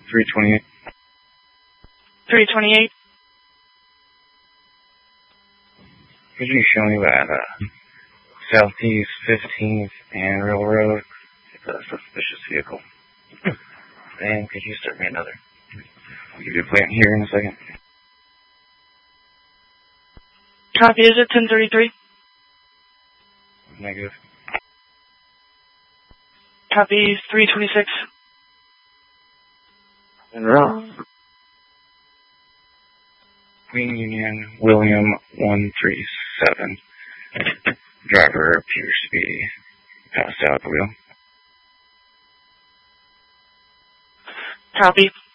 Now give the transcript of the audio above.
328. 328. Could you show me that Southeast 15th and Railroad? It's a suspicious vehicle. And could you start me another? I'll give you a plan here in a second. Copy, is it 1033? Negative. Copy, 326. En route. Queen Union, William 137. Driver appears to be passed out the wheel. Copy.